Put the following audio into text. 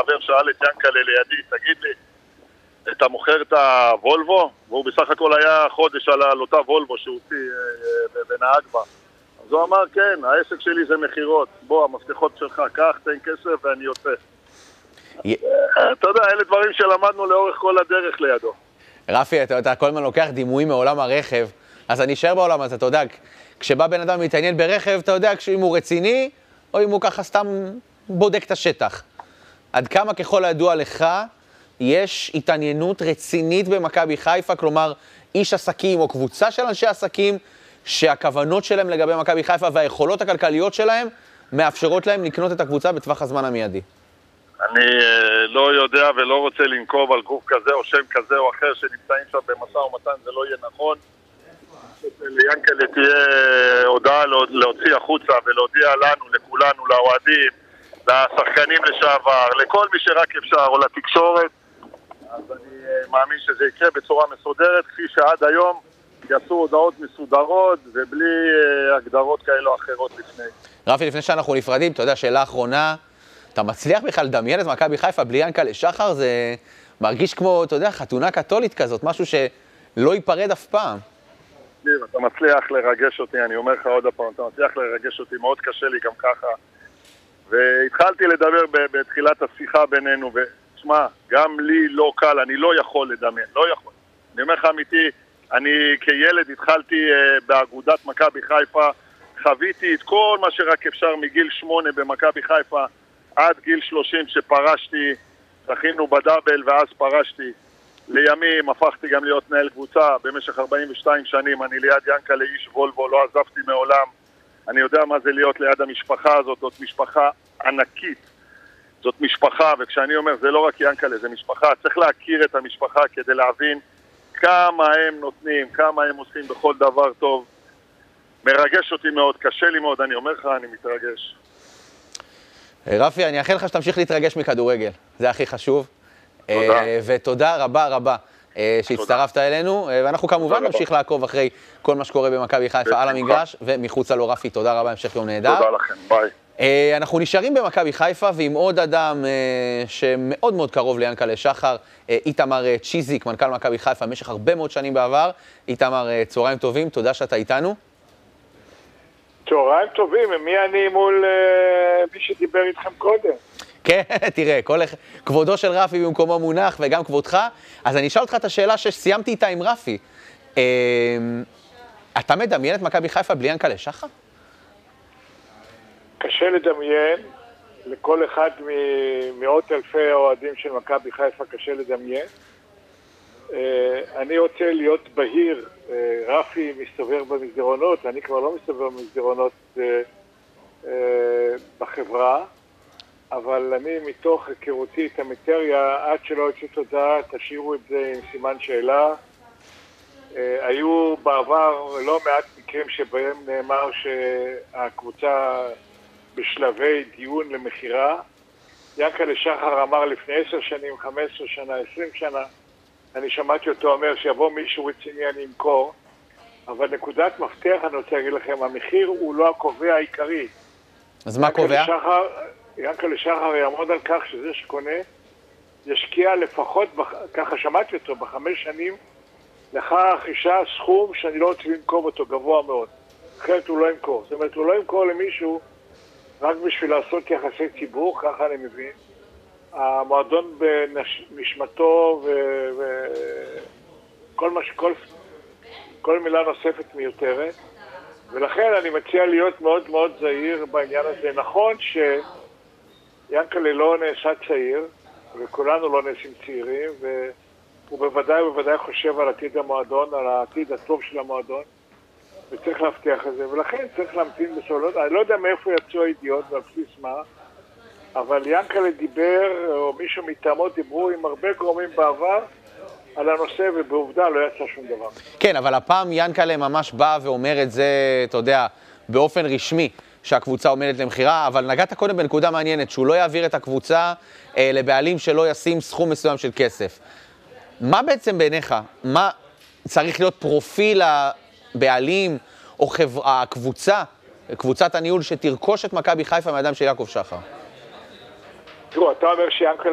חבר שאל את ינקלה לידי, תגיד לי, אתה מוכר את הוולבו? והוא בסך הכל היה חודש על אותה וולבו שהוציא ונהג בה. אז הוא אמר, כן, העסק שלי זה מחירות. בוא, המפתחות שלך, קח, תן כסף ואני יוצא. אתה יודע, אלה דברים שלמדנו לאורך כל הדרך לידו. רפי, אתה כל הזמן לוקח דימויים מעולם הרכב, אז אני אשאר בעולם הזה, אתה יודע, כשבא בן אדם מתעניין ברכב, אתה יודע אם הוא רציני, או אם הוא ככה סתם בודק את השטח. עד כמה ככל הידוע לך, יש התעניינות רצינית במכבי חיפה, כלומר, איש עסקים או קבוצה של אנשי עסקים, שהכוונות שלהם לגבי מכבי חיפה והיכולות הכלכליות שלהם, מאפשרות להם לקנות את הקבוצה בטווח הזמן המיידי. אני לא יודע ולא רוצה לנקוב על גוף כזה או שם כזה או אחר שנמצאים שם במשא ומתן, זה לא יהיה נכון. ליאנקלה תהיה הודעה להוציא החוצה ולהודיע לנו, לכולנו, לאוהדים, לשחקנים לשעבר, לכל מי שרק אפשר, או לתקשורת. אז אני מאמין שזה יקרה בצורה מסודרת, כפי שעד היום יעשו הודעות מסודרות ובלי הגדרות כאלה או אחרות לפני. רפי, לפני שאנחנו נפרדים, אתה יודע, שאלה אחרונה, אתה מצליח בכלל לדמיין את מכבי חיפה בלי ינקלה שחר? זה מרגיש כמו, אתה יודע, חתונה קתולית כזאת, משהו שלא ייפרד אף פעם. אתה מצליח לרגש אותי, אני אומר לך עוד הפעם, אתה מצליח לרגש אותי, מאוד קשה לי גם ככה. והתחלתי לדבר בתחילת השיחה בינינו, ושמע, גם לי לא קל, אני לא יכול לדמיין, לא יכול. אני אומר לך אמיתי, אני כילד התחלתי באגודת מכבי חיפה, חוויתי את כל מה שרק אפשר מגיל 8 במכבי חיפה, עד גיל 30 שפרשתי, זכינו בדאבל ואז פרשתי. לימים הפכתי גם להיות מנהל קבוצה, במשך 42 שנים אני ליד ינקלה איש וולבו, לא עזבתי מעולם. אני יודע מה זה להיות ליד המשפחה הזאת, זאת משפחה ענקית. זאת משפחה, וכשאני אומר זה לא רק ינקלה, זה משפחה. צריך להכיר את המשפחה כדי להבין כמה הם נותנים, כמה הם עושים בכל דבר טוב. מרגש אותי מאוד, קשה לי מאוד, אני אומר לך, אני מתרגש. רפי, אני אאחל לך שתמשיך להתרגש מכדורגל, זה הכי חשוב. תודה. ותודה רבה רבה שהצטרפת אלינו, ואנחנו כמובן נמשיך לעקוב אחרי כל מה שקורה במכבי חיפה על המגרש ומחוצה לו. רפי, תודה רבה, המשך יום נהדר. תודה לכם, ביי. אנחנו נשארים במכבי חיפה ועם עוד אדם שמאוד מאוד קרוב ליאנקלה שחר, איתמר צ'יזיק, מנכ"ל מכבי חיפה במשך הרבה מאוד שנים בעבר. איתמר, צהריים טובים, תודה שאתה איתנו. צהריים טובים, מי אני מול מי שדיבר איתכם קודם? כן, תראה, כבודו של רפי במקומו מונח וגם כבודך. אז אני אשאל אותך את השאלה שסיימתי איתה עם רפי. אתה מדמיין את מכבי חיפה בלי ינקלה שחר? קשה לדמיין, לכל אחד ממאות אלפי האוהדים של מכבי חיפה קשה לדמיין. אני רוצה להיות בהיר, רפי מסתובב במסדרונות, אני כבר לא מסתובב במסדרונות בחברה, אבל אני מתוך היכרותי את המטריה, עד שלא יוצא תודה, תשאירו את זה עם סימן שאלה. היו בעבר לא מעט מקרים שבהם נאמר שהקבוצה בשלבי דיון למחירה. ינקלה שחר אמר לפני 10 שנים, 15 שנה, 20 שנה, אני שמעתי אותו אומר שיבוא מישהו רציני אני אמכור, אבל נקודת מפתח אני רוצה להגיד לכם, המחיר הוא לא הקובע העיקרי. אז מה קובע? ינקלה שחר יעמוד על כך שזה שקונה ישקיע לפחות, ככה שמעתי אותו, ב5 שנים לאחר הרכישה סכום שאני לא רוצה למכור אותו גבוה מאוד. אחרת הוא לא ימכור. זאת אומרת, הוא לא ימכור למישהו רק בשביל לעשות יחסי ציבור, ככה אני מבין. המועדון בנשמתו כל מילה נוספת מיותרת. ולכן אני מציע להיות מאוד מאוד זהיר בעניין הזה. נכון שיאנקלה לא נעשה צעיר, וכולנו לא נעשים צעירים, והוא בוודאי חושב על עתיד המועדון, על העתיד הטוב של המועדון, וצריך להבטיח את זה, ולכן צריך להמתין בסולות. אני לא יודע מאיפה יצאו הידיעות ועל בסיס מה, אבל יאנקלה דיבר, או מישהו מטעמו דיברו עם הרבה גורמים בעבר, על הנושא, ובעובדה לא יצא שום דבר. כן, אבל הפעם ינקלה ממש בא ואומר את זה, אתה יודע, באופן רשמי, שהקבוצה עומדת למחירה, אבל נגעת קודם בנקודה מעניינת, שהוא לא יעביר את הקבוצה לבעלים שלא ישים סכום מסוים של כסף. מה בעצם בעיניך, מה צריך להיות פרופיל הבעלים או הקבוצה, קבוצת הניהול שתרכוש את מכבי חיפה מאדם של יעקב שחר? תראו, אתה אומר שיאנקלה